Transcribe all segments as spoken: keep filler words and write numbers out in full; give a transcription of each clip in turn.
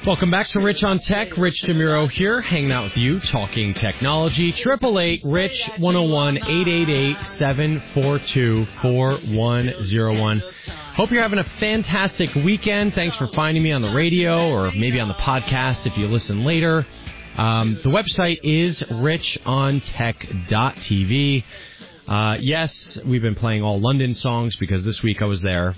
Welcome back to Rich on Tech. Rich DeMuro here, hanging out with you, talking technology. Triple eight Rich one oh one eight eight eight seven four two four one oh one. Hope you're having a fantastic weekend. Thanks for finding me on the radio or maybe on the podcast if you listen later. Um, the website is rich on tech dot t v. Uh, yes, we've been playing all London songs because this week I was there.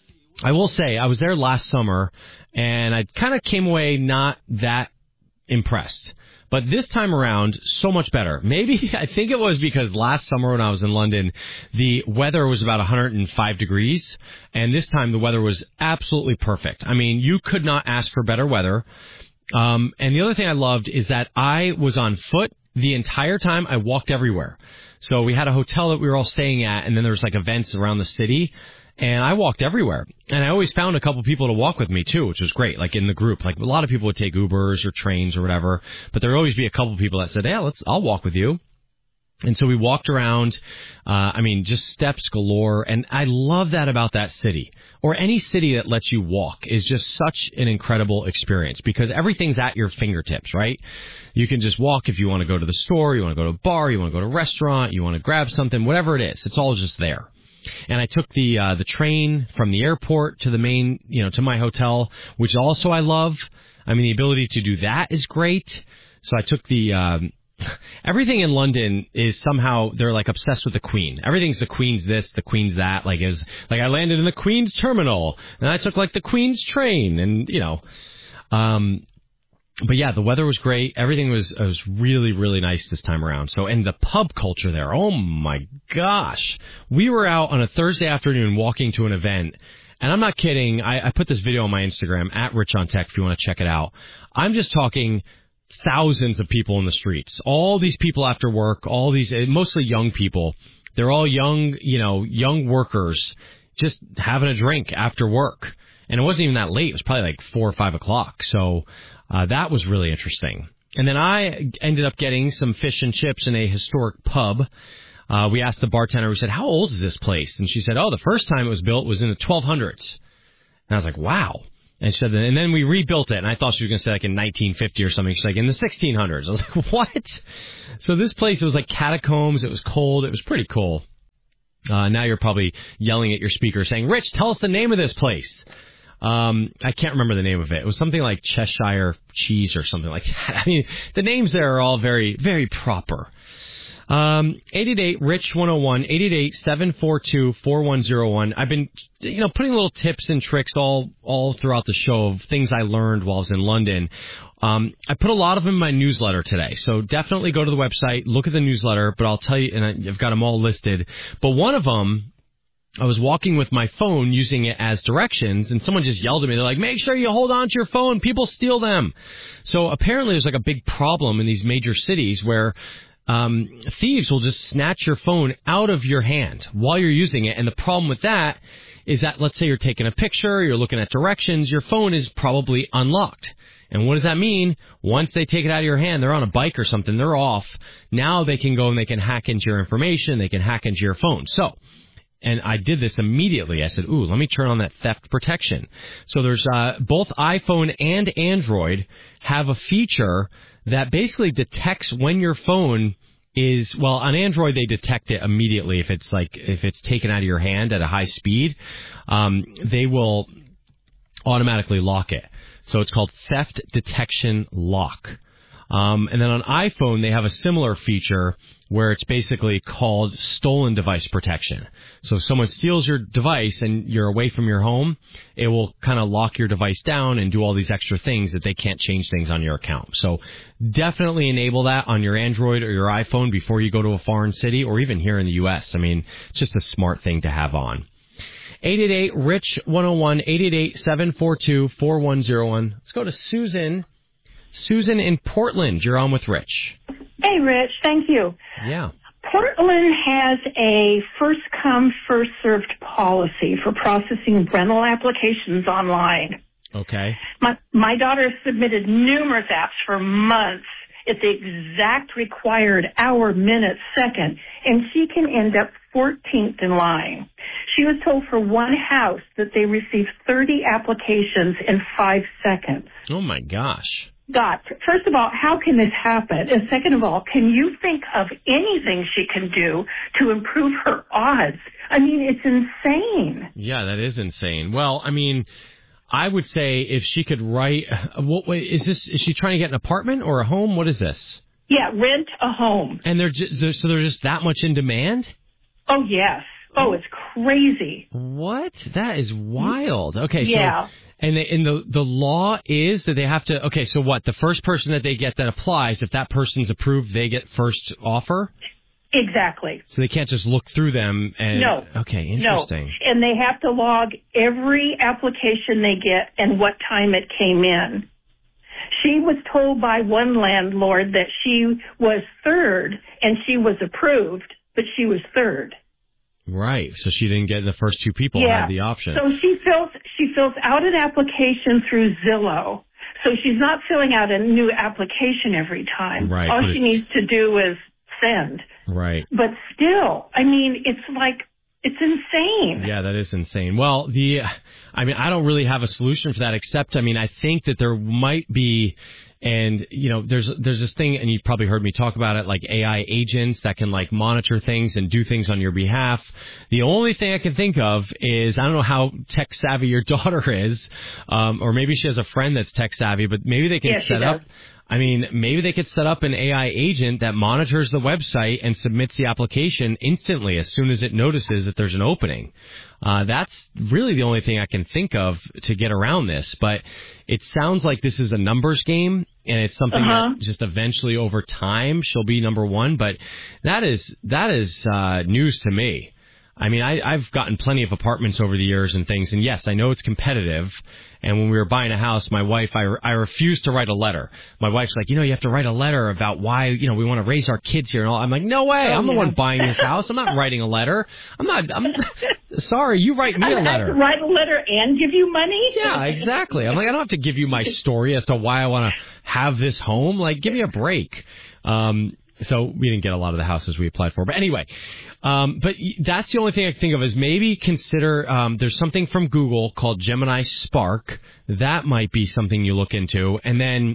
I will say I was there last summer, and I kind of came away not that impressed. But this time around, so much better. Maybe, I think it was because last summer when I was in London, the weather was about one hundred five degrees, and this time the weather was absolutely perfect. I mean, you could not ask for better weather. Um, and the other thing I loved is that I was on foot the entire time. I walked everywhere. So we had a hotel that we were all staying at, and then there was like events around the city. And I walked everywhere. And I always found a couple people to walk with me, too, which was great, like in the group. Like a lot of people would take Ubers or trains or whatever. But there would always be a couple people that said, yeah, let's, I'll walk with you. And so we walked around, uh, I mean, just steps galore. And I love that about that city. Or any city that lets you walk is just such an incredible experience because everything's at your fingertips, right? You can just walk if you want to go to the store, you want to go to a bar, you want to go to a restaurant, you want to grab something, whatever it is. It's all just there. And I took the uh, the train from the airport to the main, you know, to my hotel, which also I love. I mean, the ability to do that is great. So I took the um, everything in London is somehow they're like obsessed with the Queen. Everything's the Queen's this, the Queen's that. Like is like I landed in the Queen's terminal and I took like the Queen's train, and you know. Um, But yeah, the weather was great. Everything was was really, really nice this time around. So, and the pub culture there, oh my gosh. We were out on a Thursday afternoon walking to an event, and I'm not kidding. I, I put this video on my Instagram, at Rich on Tech, if you want to check it out. I'm just talking thousands of people in the streets. All these people after work, all these, mostly young people. They're all young, you know, young workers just having a drink after work. And it wasn't even that late. It was probably like four or five o'clock. So uh, that was really interesting. And then I ended up getting some fish and chips in a historic pub. Uh, we asked the bartender, we said, how old is this place? And she said, oh, the first time it was built was in the twelve hundreds. And I was like, wow. And she said, and then we rebuilt it. And I thought she was going to say like in nineteen fifty or something. She's like, in the sixteen hundreds. I was like, what? So this place, it was like catacombs. It was cold. It was pretty cool. Uh, now you're probably yelling at your speaker saying, Rich, tell us the name of this place. Um, I can't remember the name of it. It was something like Cheshire Cheese or something like that. I mean, the names there are all very, very proper. Um, eight eight eight Rich one oh one, eight eight eight seven four two four one oh one. I've been, you know, putting little tips and tricks all, all throughout the show of things I learned while I was in London. Um, I put a lot of them in my newsletter today, so definitely go to the website, look at the newsletter, but I'll tell you, and I've got them all listed. But one of them, I was walking with my phone using it as directions, and someone just yelled at me. They're like, make sure you hold on to your phone. People steal them. So apparently there's like a big problem in these major cities where um, thieves will just snatch your phone out of your hand while you're using it. And the problem with that is that, let's say you're taking a picture, you're looking at directions, your phone is probably unlocked. And what does that mean? Once they take it out of your hand, they're on a bike or something, they're off. Now they can go and they can hack into your information, they can hack into your phone. So, and I did this immediately. I said, ooh, let me turn on that theft protection. So there's uh, both iPhone and Android have a feature that basically detects when your phone is, well, on Android, they detect it immediately if it's like, if it's taken out of your hand at a high speed. Um, they will automatically lock it. So it's called Theft Detection Lock. Um, and then on iPhone, they have a similar feature where it's basically called Stolen Device Protection. So if someone steals your device and you're away from your home, it will kind of lock your device down and do all these extra things that they can't change things on your account. So definitely enable that on your Android or your iPhone before you go to a foreign city or even here in the U S. I mean, it's just a smart thing to have on. eight eight eight Rich one oh one, eight eight eight seven four two four one oh one. Let's go to Susan. Susan in Portland, you're on with Rich. Hey, Rich. Thank you. Yeah. Portland has a first-come, first-served policy for processing rental applications online. Okay. My, my daughter has submitted numerous apps for months at the exact required hour, minute, second, and she can end up fourteenth in line. She was told for one house that they received thirty applications in five seconds. Oh, my gosh. God, first of all, how can this happen? And second of all, can you think of anything she can do to improve her odds? I mean, it's insane. Yeah, that is insane. Well, I mean, I would say if she could write, what wait, is this? Is she trying to get an apartment or a home? What is this? Yeah, rent a home. And they're just, so they're just that much in demand? Oh, yes. Oh, it's crazy. What? That is wild. Okay, so yeah. and the, and the the law is that they have to. Okay, so what? The first person that they get that applies, if that person's approved, they get first offer. Exactly. So they can't just look through them and... No. Okay, interesting. No. And they have to log every application they get and what time it came in. She was told by one landlord that she was third and she was approved, but she was third. Right. So she didn't get the first two people yeah. had the option. So she fills, she fills out an application through Zillow. So she's not filling out a new application every time. Right. All she needs to do is send. Right. But still, I mean, it's like, it's insane. Yeah, that is insane. Well, the, I mean, I don't really have a solution for that except, I mean, I think that there might be, and, you know, there's, there's this thing, and you've probably heard me talk about it, like A I agents that can, like, monitor things and do things on your behalf. The only thing I can think of is, I don't know how tech savvy your daughter is, um, or maybe she has a friend that's tech savvy, but maybe they can yeah, set up, I mean, maybe they could set up an A I agent that monitors the website and submits the application instantly as soon as it notices that there's an opening. Uh, that's really the only thing I can think of to get around this. But it sounds like this is a numbers game, and it's something uh-huh. that just eventually over time she'll be number one. But that is that is uh, news to me. I mean, I, I've gotten plenty of apartments over the years and things, and yes, I know it's competitive. And when we were buying a house, my wife, I, I refused to write a letter. My wife's like, you know, you have to write a letter about why, you know, we want to raise our kids here and all. I'm like, no way. Oh, I'm the yeah. one buying this house. I'm not writing a letter. I'm not, I'm sorry. You write me a I letter. have to write a letter and give you money? Yeah, exactly. I'm like, I don't have to give you my story as to why I want to have this home. Like, give me a break. Um, So we didn't get a lot of the houses we applied for. But anyway, um, but that's the only thing I can think of is maybe consider um, there's something from Google called Gemini Spark. That might be something you look into. And then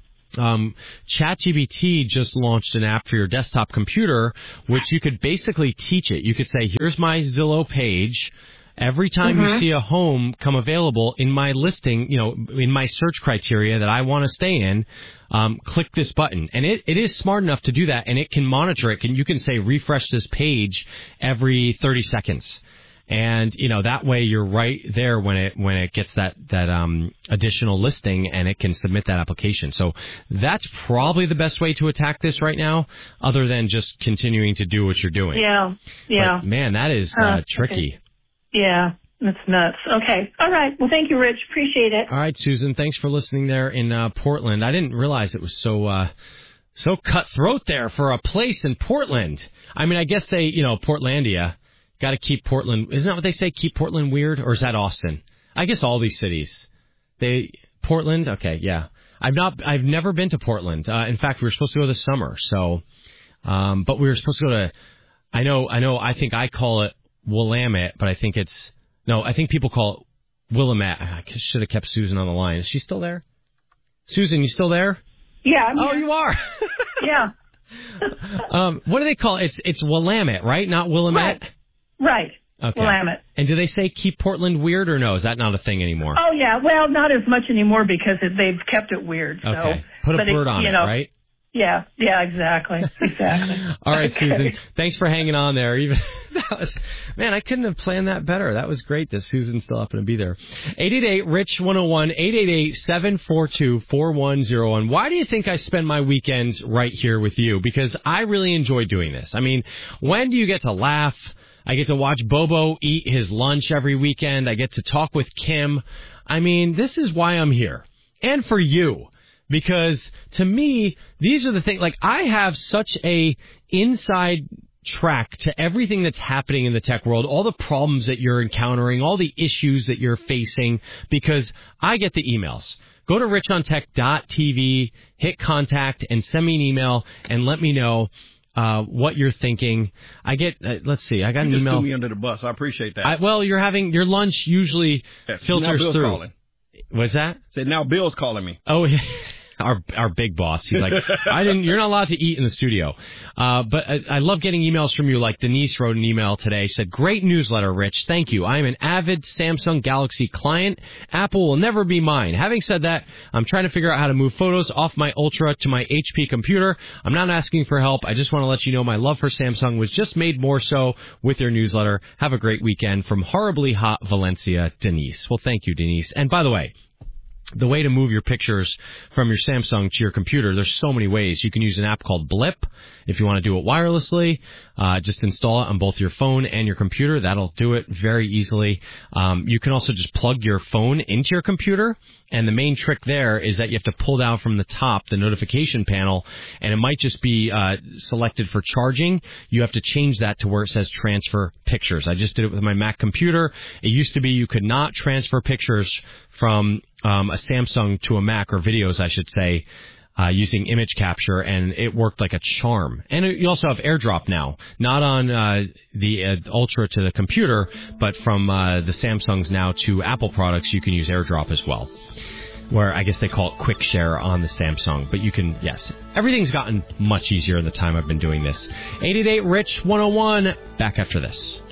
um, ChatGPT just launched an app for your desktop computer, which you could basically teach it. You could say, here's my Zillow page. Every time mm-hmm. you see a home come available in my listing, you know, in my search criteria that I want to stay in, um, click this button. And it, it is smart enough to do that, and it can monitor it. Can You can say refresh this page every thirty seconds. And, you know, that way you're right there when it when it gets that, that um, additional listing, and it can submit that application. So that's probably the best way to attack this right now, other than just continuing to do what you're doing. Yeah, yeah. But, man, that is uh, uh, tricky. Okay. Yeah, that's nuts. Okay. All right. Well, thank you, Rich. Appreciate it. All right, Susan. Thanks for listening there in uh, Portland. I didn't realize it was so uh, so cutthroat there for a place in Portland. I mean, I guess they, you know, Portlandia, got to keep Portland. Isn't that what they say? Keep Portland weird? Or is that Austin? I guess all these cities. They Portland? Okay, yeah. I've not. I've never been to Portland. Uh, in fact, we were supposed to go this summer. So, um, but we were supposed to go to. I know. I know. I think I call it Willamette, but I think it's no. I think people call it Willamette. I should have kept Susan on the line. Is she still there? Susan, you still there? Yeah. I'm oh, here. you are. yeah. um, what do they call it? It's it's Willamette, right? Not Willamette. Right. Right. Okay. Willamette. And do they say keep Portland weird, or no? Is that not a thing anymore? Oh yeah. Well, not as much anymore because it, they've kept it weird. So. Okay. Put a but bird it, on you it, know, right? Yeah, yeah, exactly, exactly. All right, okay. Susan, thanks for hanging on there. Even that was, man, I couldn't have planned that better. That was great that Susan's still up and be there. eight eight eight, R I C H one oh one, eight eight eight, seven four two, four one oh one. Why do you think I spend my weekends right here with you? Because I really enjoy doing this. I mean, when do you get to laugh? I get to watch Bobo eat his lunch every weekend. I get to talk with Kim. I mean, this is why I'm here. And for you. Because to me, these are the things, like I have such a inside track to everything that's happening in the tech world, all the problems that you're encountering, all the issues that you're facing, because I get the emails. Go to rich on tech dot t v, hit contact, and send me an email and let me know. uh, what you're thinking. I get, uh, let's see, I got you an just email. threw me under the bus. I appreciate that. I, well, you're having, your lunch usually yeah, filters now Bill's through. Calling. What's that? Said now Bill's calling me. Oh, yeah. Our our big boss. He's like, I didn't. You're not allowed to eat in the studio. Uh, but I, I love getting emails from you. Like Denise wrote an email today. She said, "Great newsletter, Rich. Thank you. I am an avid Samsung Galaxy client. Apple will never be mine. Having said that, I'm trying to figure out how to move photos off my Ultra to my H P computer. I'm not asking for help. I just want to let you know my love for Samsung was just made more so with your newsletter. Have a great weekend." From horribly hot Valencia, Denise. Well, thank you, Denise. And by the way, the way to move your pictures from your Samsung to your computer, there's so many ways. You can use an app called Blip if you want to do it wirelessly. Uh, just install it on both your phone and your computer. That'll do it very easily. Um, you can also just plug your phone into your computer. And the main trick there is that you have to pull down from the top the notification panel, and it might just be uh, selected for charging. You have to change that to where it says transfer pictures. I just did it with my Mac computer. It used to be you could not transfer pictures from um, a Samsung to a Mac, or videos, I should say, uh, using image capture, and it worked like a charm. And it, you also have AirDrop now, not on uh, the uh, Ultra to the computer, but from uh, the Samsungs now to Apple products, you can use AirDrop as well, where I guess they call it Quick Share on the Samsung. But you can, yes, everything's gotten much easier in the time I've been doing this. eight eight eight, R I C H one oh one, back after this.